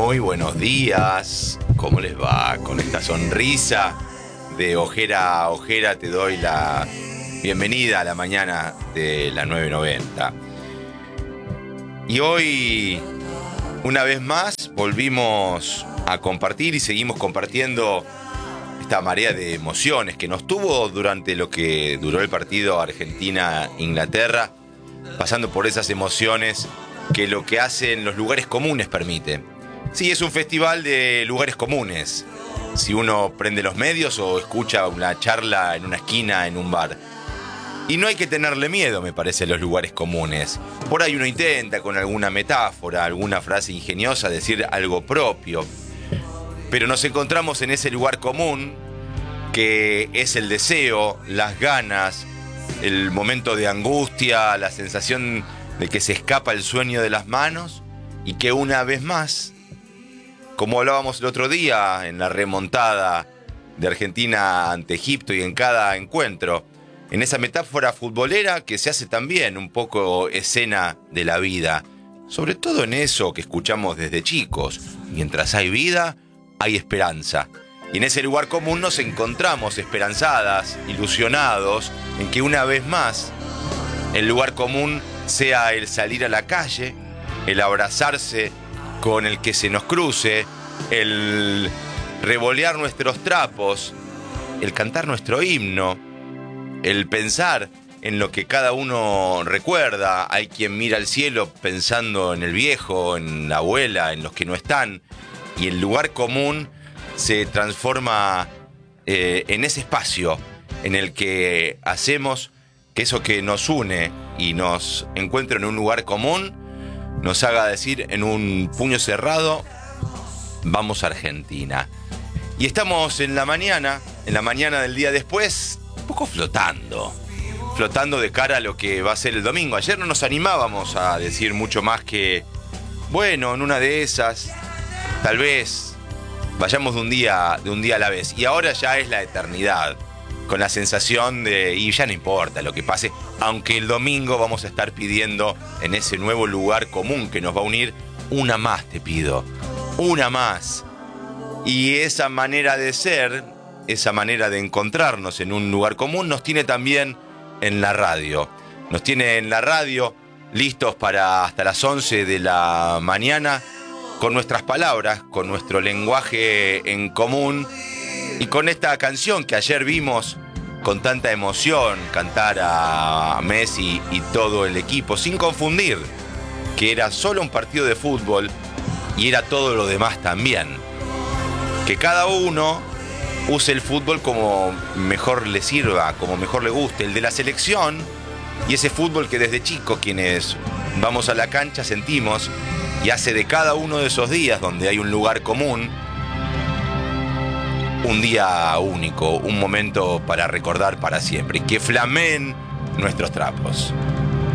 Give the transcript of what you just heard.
Muy buenos días, ¿cómo les va? Con esta sonrisa de ojera a ojera te doy la bienvenida a la mañana de la 990. Y hoy, una vez más, volvimos a compartir y seguimos compartiendo esta marea de emociones que nos tuvo durante lo que duró el partido Argentina-Inglaterra, pasando por esas emociones que lo que hacen los lugares comunes permite. Sí, es un festival de lugares comunes. Si uno prende los medios o escucha una charla en una esquina, en un bar. Y no hay que tenerle miedo, me parece, a los lugares comunes. Por ahí uno intenta con alguna metáfora, alguna frase ingeniosa, decir algo propio. Pero nos encontramos en ese lugar común que es el deseo, las ganas, el momento de angustia, la sensación de que se escapa el sueño de las manos y que una vez más, como hablábamos el otro día en la remontada de Argentina ante Egipto y en cada encuentro, en esa metáfora futbolera que se hace también un poco escena de la vida, sobre todo en eso que escuchamos desde chicos: mientras hay vida, hay esperanza. Y en ese lugar común nos encontramos esperanzadas, ilusionados, en que una vez más el lugar común sea el salir a la calle, el abrazarse con el que se nos cruce, el revolear nuestros trapos, el cantar nuestro himno, el pensar en lo que cada uno recuerda. Hay quien mira al cielo pensando en el viejo, en la abuela, en los que no están, y el lugar común se transforma en ese espacio en el que hacemos que eso que nos une y nos encuentra en un lugar común nos haga decir en un puño cerrado: vamos a Argentina. Y estamos en la mañana del día después, un poco flotando de cara a lo que va a ser el domingo. Ayer no nos animábamos a decir mucho más que, bueno, en una de esas, tal vez vayamos de un día a la vez. Y ahora ya es la eternidad, con la sensación de, y ya no importa lo que pase, aunque el domingo vamos a estar pidiendo en ese nuevo lugar común que nos va a unir, una más te pido, una más. Y esa manera de ser, esa manera de encontrarnos en un lugar común nos tiene también en la radio. Nos tiene en la radio listos para hasta las 11 de la mañana, con nuestras palabras, con nuestro lenguaje en común y con esta canción que ayer vimos con tanta emoción cantar a Messi y todo el equipo, sin confundir que era solo un partido de fútbol y era todo lo demás también. Que cada uno use el fútbol como mejor le sirva, como mejor le guste, el de la selección, y ese fútbol que desde chicos quienes vamos a la cancha sentimos y hace de cada uno de esos días donde hay un lugar común un día único, un momento para recordar para siempre, que flameen nuestros trapos.